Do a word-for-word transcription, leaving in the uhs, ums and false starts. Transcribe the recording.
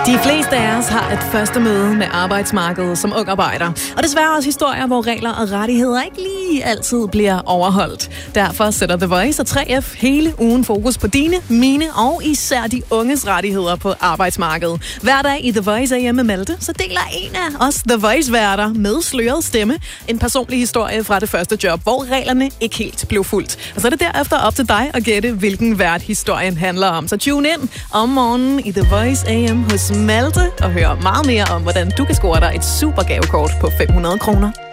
De fleste af os har et første møde med arbejdsmarkedet som ung arbejder. Og desværre også historier, hvor regler og rettigheder ikke lige altid bliver overholdt. Derfor sætter The Voice og tre F hele ugen fokus på dine, mine og især de unges rettigheder på arbejdsmarkedet. Hver dag i The Voice A M med Malte, så deler en af os The Voice-værter med sløret stemme en personlig historie fra det første job, hvor reglerne ikke helt blev fulgt. Og så er det derefter op til dig at gætte, hvilken vært historien handler om. Så tune ind om morgenen i The Voice A M hos Malte og hør meget mere om, hvordan du kan score dig et super gavekort på fem hundrede kroner.